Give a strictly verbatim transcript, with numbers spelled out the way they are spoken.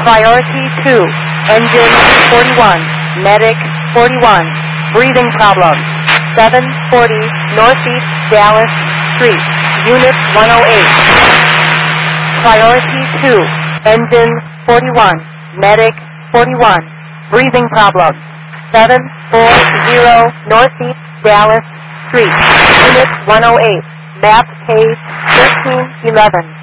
Priority two, engine forty-one, medic forty-one, breathing problem. seven forty Northeast Dallas Street, Unit one oh eight. Priority two, engine forty-one, medic forty-one, breathing problem. seven forty Northeast Dallas Street, Unit one oh eight, map case thirteen eleven.